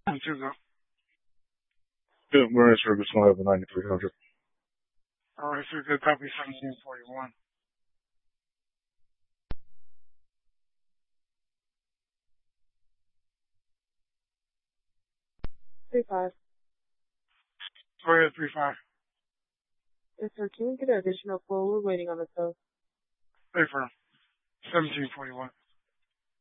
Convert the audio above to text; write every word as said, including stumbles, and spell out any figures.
And two go. Good morning, service one over ninety-three hundred. Alright, so good copy seventeen forty-one. Three five. Go ahead, three five. Yes, sir. Can we get an additional floor? We're waiting on the tow. Wait for him. seventeen forty-one.